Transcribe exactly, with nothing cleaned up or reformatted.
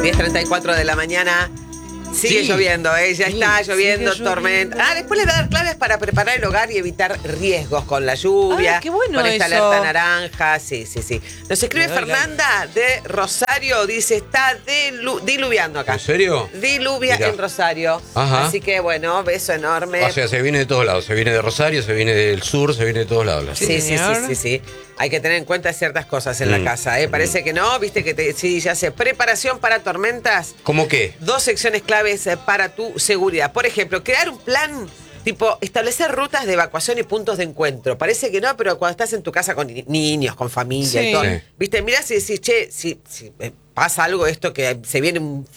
diez treinta y cuatro de la mañana. Sigue Sí. lloviendo, ¿eh? Ya Sí, está lloviendo, sigue tormenta. lloviendo. Ah, después le va a dar claves para preparar el hogar y evitar riesgos con la lluvia. Ah, qué bueno con esta eso. alerta naranja. Sí, sí, sí. Nos escribe Me doy Fernanda de Rosario. Dice, está dilu- diluviando acá. ¿En serio? Diluvia Mirá. en Rosario. Ajá. Así que, bueno, beso enorme. O sea, se viene de todos lados. Se viene de Rosario, se viene del sur, se viene de todos lados. Sí, sí, sí, señor. sí, sí. Hay que tener en cuenta ciertas cosas en la Mm. casa, ¿eh? Parece que no, viste que te, sí, ya sé. Preparación para tormentas. ¿Cómo qué? Dos secciones claves eh, para tu seguridad. Por ejemplo, crear un plan, tipo, establecer rutas de evacuación y puntos de encuentro. Parece que no, pero cuando estás en tu casa con ni- niños, con familia Sí. y todo, Sí. viste, mirá si decís, che, si, si eh, pasa algo esto que se viene un